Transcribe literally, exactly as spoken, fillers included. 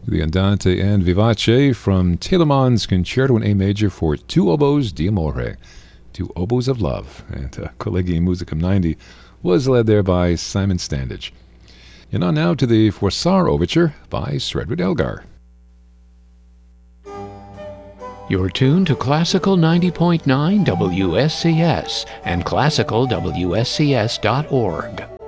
The Andante and Vivace from Telemann's Concerto in A Major for Two Oboes d'Amore, Two Oboes of Love, and uh, Collegium Musicum ninety was led there by Simon Standage. And on now to the Froissart Overture by Sredward Elgar. You're tuned to Classical ninety point nine W S C S and classical W S C S dot org.